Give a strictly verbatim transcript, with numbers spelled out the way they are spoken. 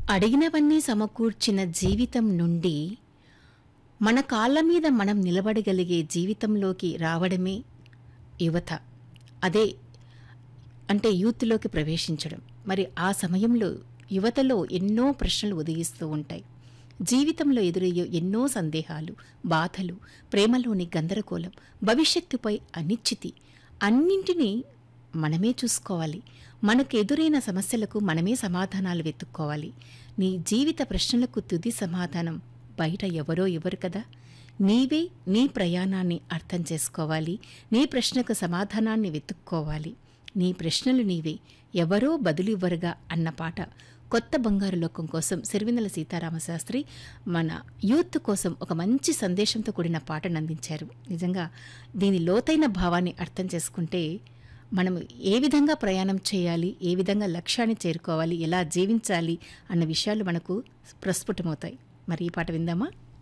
అడిగినవన్నీ సమకూర్చిన జీవితం నుండి మన కాళ్ళ మీద మనం నిలబడగలిగే జీవితంలోకి రావడమే యువత. అదే అంటే యూత్‌లోకి ప్రవేశించడం. మరి ఆ సమయంలో యువతలో ఎన్నో ప్రశ్నలు ఉదయిస్తూ ఉంటాయి. జీవితంలో ఎదురయ్యే ఎన్నో సందేహాలు, బాధలు, ప్రేమలోని గందరగోళం, భవిష్యత్తుపై అనిశ్చితి అన్నింటినీ మనమే చూసుకోవాలి. మనకు ఎదురైన సమస్యలకు మనమే సమాధానాలు వెతుక్కోవాలి. నీ జీవిత ప్రశ్నలకు తుది సమాధానం బయట ఎవరో ఎవరు కదా. నీవే నీ ప్రయాణాన్ని అర్థం చేసుకోవాలి. నీ ప్రశ్నకు సమాధానాన్ని వెతుక్కోవాలి. నీ ప్రశ్నలు నీవే, ఎవరో బదులివ్వరుగా అన్న పాట కొత్త బంగారు లోకం కోసం సిరివెన్నెల సీతారామశాస్త్రి మన యూత్ కోసం ఒక మంచి సందేశంతో కూడిన పాటను అందించారు. నిజంగా దీని లోతైన భావాన్ని అర్థం చేసుకుంటే మనం ఏ విధంగా ప్రయాణం చేయాలి, ఏ విధంగా లక్ష్యాన్ని చేరుకోవాలి, ఎలా జీవించాలి అన్న విషయాలు మనకు ప్రస్ఫుటమవుతాయి. మరి ఈ పాట విందామా?